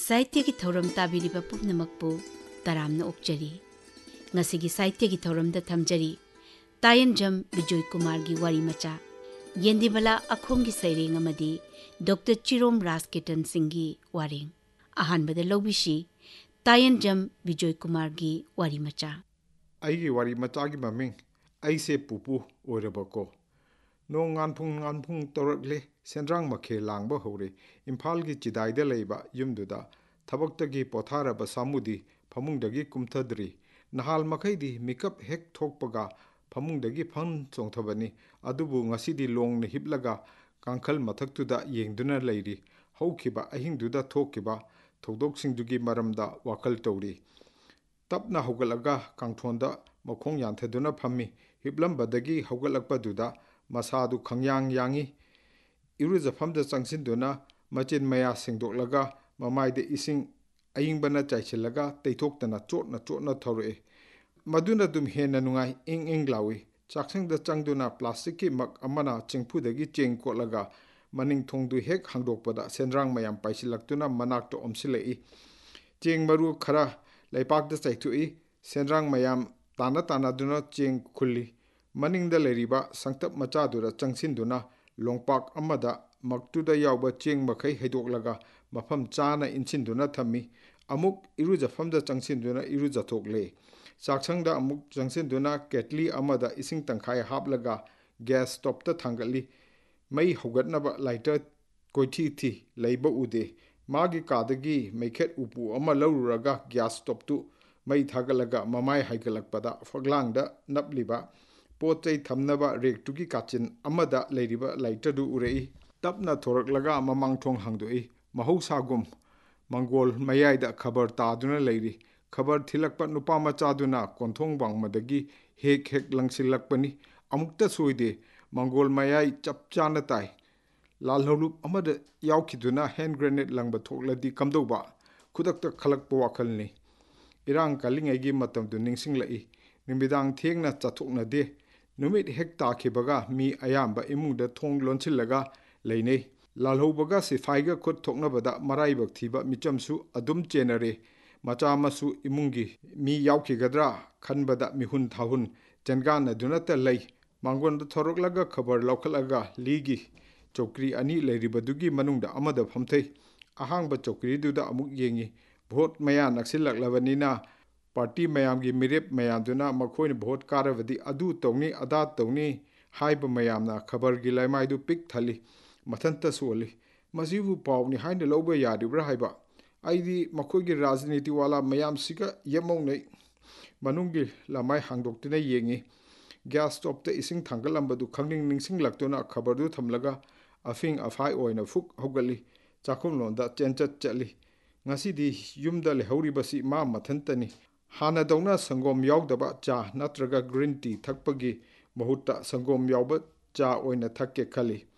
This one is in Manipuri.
साहित्य की थौरम ताबिरिबा पुनमकपु तरामना ओक्चरी ngasi साहित्य की थौरम दा थमजरी तायनजम विजय कुमार की वारी मचा येंदिबला अखोंग की सैरेंग अमदी डॉक्टर चिरोम राजकेतन सिंह की वारिंग अहानबदा लौबिशी तायनजम विजय कुमार की वारी मचा आइगी वारी मचा की ममिंग आइसे पुपु ओरबको नो nganphung तौरकले सेंद्रांग मखे लांगबा हौरे इम्फाल की चिदाइदा लेबा युमदुदा थबक्तगी पोथारबा सामुदी फमुंगदगी कुमथद्री नहाल मखैदी मिकअप हेक थोकपगा फमुंगदगी फन चोंथबनी अदुबु ngasidi लोंग हिपलगा कांखल मथक्तुदा येंगदुना लेरी हौखिबा अहिंगदुदा थोकिबा थौदोकसिंगदुगी मरमदा वाकल तौरी तपना हौगलगा कांथोंदा मखोंग यान्थदुना फम्मी हिपलंबदगी हौगलकपदुदा मसादु खंयांग यांगी इरुजफमदा चंगसिनदुना मचिन मया सिंगदोकलगा ममाइदे इसिंग अयिंगबना चाइछिलगा तैथोक्तना चोटना थौरे मदुना दुम हेना नुंगाई इंग लावी चाक्संगदा चंगदुना प्लास्टिक की मक अमना चिंगफुदगी चेंग कोलगा मनिंग थोंगदु हेक हांगदोकपदा सेंद्रांग मयाम पाइसिलक्तुना मनाक्तो ओमसिलेई चेंग मरु खरा लैपाकदा चाइथुई सेंद्रांग मयाम ताना दुना चेंग खुली मनिंगदा लेरिबा संगतप मचादुरा चंगसिनदुना लोंगपाक अमदा मक्तुदा यावबा चेंग मखै हैदोकलगा मफम चाना इनसिनदुना थम्मी अमुक इरुजफमदा चंगसिनदुना इरुजथोकले चाक्संगदा अमुक चंगसिनदुना केटली अमदा इसिंग तंखाय हापलगा गैस स्टोपता थांगली मई हौगतनबा लाइटर कोइथी थी लैबा उदे मागी कादगी मैखेट उपु अमा लौरुरगा गैस स्टोपतु मई थागलगा ममाय हाइगलकपदा फगलांगदा नपलिबा पोचै थमनबा रेक्टुगी काचिन अमदा लेरिबा लाइटरदु उरेई तपना थोरकलगा ममांगथोंग हांगदोई महौसागुम मंगोल मयाइदा खबर तादुना लेरी खबर थिलकपा नुपा मचादुना कोंथोंग वांगमदगी हेक लंगसिलकपनी अमुक्ता सोइदे मंगोल मयाइ चपचाना ताई लालहौलुप अमदा यावखिदुना हैंड ग्रेनेड लंगबा थोकलदी कमदौबा खुदक्ता खलकपा वाखलनी इरांग कालिंगैगी मतमदु निंगसिंगलई निमिदांग थेंगना चथोकनदे नुमित हेक ताखिबगा मी अयाम्बा इमुंगदा थोंग लोनसिलगा लेनै लालहौबगा सिफाइगा खुद थोकनबदा मराइबक थीबा मिचमसु अदुम चेनरे मचा मसु इमुंगी मी यावखिगद्रा खनबदा मिहुन थाहुन चेनगानदुनता लई मांगोनदा थोरकलगा खबर लौखलगा लीगी चौकरी अनि लेरिबदुगी मनुंगदा अमदा फमथै अहांगबा चौकरीदुदा अमुक येंगी भोट मया नक्सिलकलबनिना पार्टी मयाम की मिरेप मयामदुना मखोइन भोट कारबदी अदु तौनी अदा तौनी हाइब मयामना खबर की लैमाइदु पिक थली मथंता सोली मसीबु पावनी हाइन लौबा यादिब्रा हाइबा आइदी मखोइगी राजनीति वाला मयाम सिगा यमौनै मनुंगी लमाय हांगदोक्तुना येंगी गैस स्टोपते इसिंग थांगलंबदु खंगनिंग निंगसिंगलक्तुना खबरदु थमलगा अफिंग अफाई ओइना फुक हौगली चाखुमलोंदा चेंचत चली ngасidi yumda lehoribasi ma mathantani hana dauna sangom yaudaba cha natraga green tea thakpagi mahutta sangom yauba cha oina thakke khali